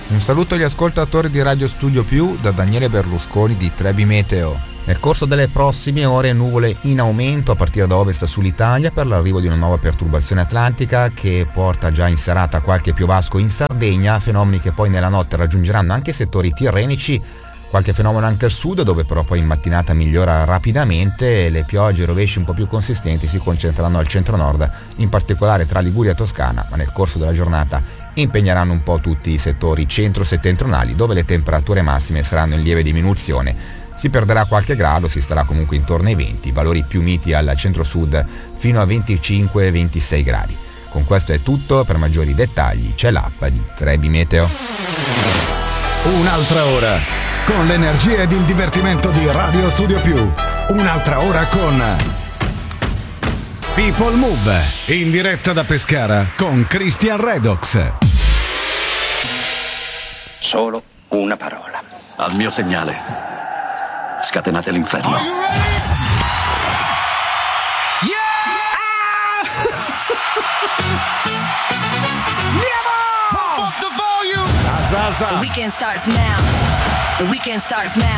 Un saluto agli ascoltatori di Radio Studio Più da Daniele Berlusconi di Trebi Meteo. Nel corso delle prossime ore nuvole in aumento a partire da ovest sull'Italia per l'arrivo di una nuova perturbazione atlantica che porta già in serata qualche piovasco in Sardegna, fenomeni che poi nella notte raggiungeranno anche settori tirrenici, qualche fenomeno anche al sud dove però poi in mattinata migliora rapidamente e le piogge e rovesci un po' più consistenti si concentreranno al centro-nord, in particolare tra Liguria e Toscana, ma nel corso della giornata impegneranno un po' tutti i settori centro-settentrionali dove le temperature massime saranno in lieve diminuzione. Si perderà qualche grado, si starà comunque intorno ai 20, valori più miti al centro-sud fino a 25-26 gradi. Con questo è tutto, per maggiori dettagli c'è l'app di Trebi Meteo. Un'altra ora con l'energia ed il divertimento di Radio Studio Più. Un'altra ora con People Move, in diretta da Pescara con Christian Redox. Solo una parola. Al mio segnale, scatenate l'inferno. Alza. The weekend starts now. The weekend starts now.